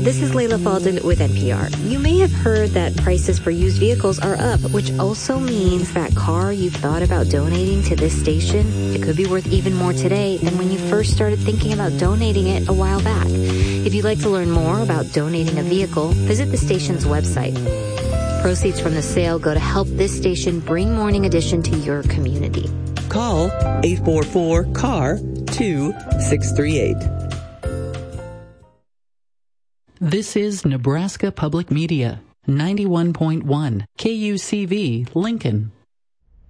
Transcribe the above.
This is Layla Falden with NPR. You may have heard that prices for used vehicles are up, which also means that car you thought about donating to this station, it could be worth even more today than when you first started thinking about donating it a while back. If you'd like to learn more about donating a vehicle, visit the station's website. Proceeds from the sale go to help this station bring Morning Edition to your community. Call 844-CAR-2638. This is Nebraska Public Media, 91.1 KUCV, Lincoln.